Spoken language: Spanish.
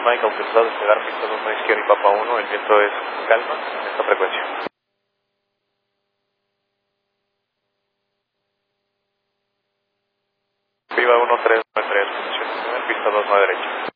Mike, autorizado a despegar pista 2 izquierda y Papa 1, el viento es calma en esta frecuencia. Viva 1393, pista 2 derecha.